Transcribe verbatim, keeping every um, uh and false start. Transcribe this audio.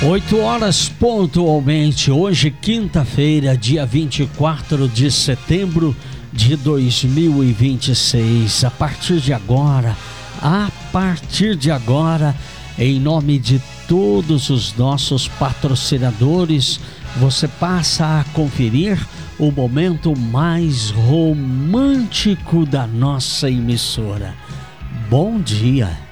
oito horas pontualmente, hoje quinta-feira, dia vinte e quatro de setembro de dois mil e vinte e seis. A partir de agora, a partir de agora, em nome de todos os nossos patrocinadores, você passa a conferir o momento mais romântico da nossa emissora. Bom dia!